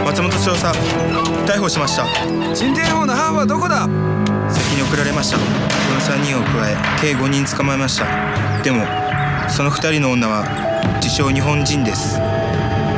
松本少佐逮捕しました。 陳天王の母はどこだ？ 先に送られました。この3人を加え計5人捕まえました。でもその2人の女は自称日本人です。